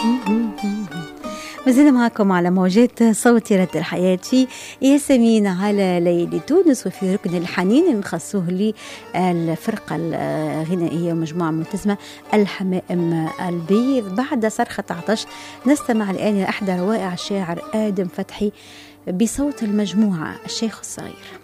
ما زلنا معكم على موجات صوت رد الحياة في ياسمين على ليلي تونس، وفي ركن الحنين نخصوه للفرقة الغنائية ومجموعة ملتزمة الحمائم البيض. بعد صرخة عطش نستمع الآن إلى أحدى روائع الشاعر آدم فتحي بصوت المجموعة الشيخ الصغير.